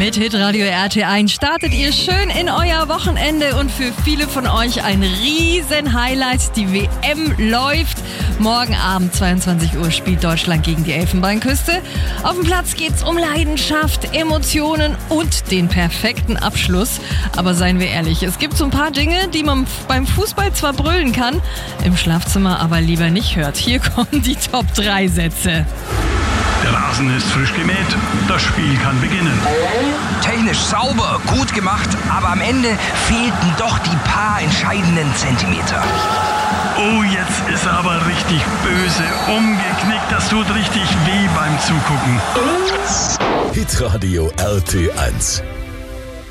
Mit Hitradio RT1 startet ihr schön in euer Wochenende und für viele von euch ein riesen Highlight. Die WM läuft. Morgen Abend 22 Uhr spielt Deutschland gegen die Elfenbeinküste. Auf dem Platz geht's um Leidenschaft, Emotionen und den perfekten Abschluss. Aber seien wir ehrlich, es gibt so ein paar Dinge, die man beim Fußball zwar brüllen kann, im Schlafzimmer aber lieber nicht hört. Hier kommen die Top 3 Sätze. Der Rasen ist frisch gemäht, das Spiel kann beginnen. Technisch sauber, gut gemacht, aber am Ende fehlten doch die paar entscheidenden Zentimeter. Oh, jetzt ist er aber richtig böse, umgeknickt, das tut richtig weh beim Zugucken. Hitradio RT1.